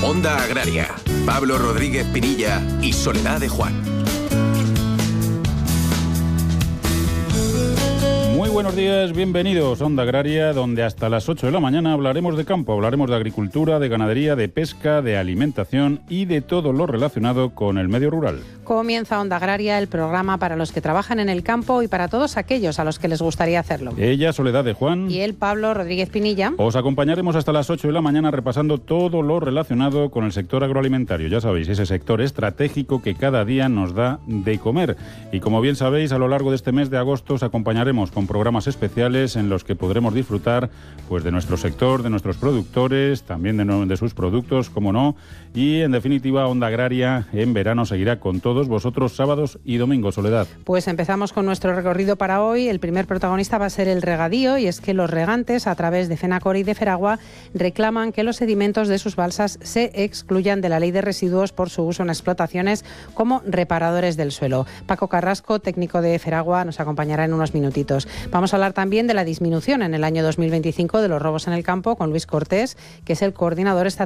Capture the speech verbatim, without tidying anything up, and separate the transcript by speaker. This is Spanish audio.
Speaker 1: Onda Agraria, Pablo Rodríguez Pinilla y Soledad de Juan.
Speaker 2: Muy buenos días, bienvenidos a Onda Agraria, donde hasta las ocho de la mañana hablaremos de campo, hablaremos de agricultura, de ganadería, de pesca, de alimentación y de todo lo relacionado con el medio rural.
Speaker 3: Comienza Onda Agraria, el programa para los que trabajan en el campo y para todos aquellos a los que les gustaría hacerlo.
Speaker 2: Ella, Soledad de Juan.
Speaker 3: Y él, Pablo Rodríguez Pinilla.
Speaker 2: Os acompañaremos hasta las ocho de la mañana repasando todo lo relacionado con el sector agroalimentario. Ya sabéis, ese sector estratégico que cada día nos da de comer. Y como bien sabéis, a lo largo de este mes de agosto os acompañaremos con programas especiales en los que podremos disfrutar pues de nuestro sector, de nuestros productores, también de, no, de sus productos, como no. Y en definitiva, Onda Agraria en verano seguirá con todos vosotros sábados y domingos, Soledad.
Speaker 3: Pues empezamos con nuestro recorrido para hoy. El primer protagonista va a ser el regadío, y es que los regantes, a través de FENACOR y de FERAGUA, reclaman que los sedimentos de sus balsas se excluyan de la ley de residuos por su uso en explotaciones como reparadores del suelo. Paco Carrasco, técnico de FERAGUA, nos acompañará en unos minutitos. Vamos a hablar también de la disminución en el año dos mil veinticinco de los robos en el campo con Luis Cortés, que es el coordinador estatal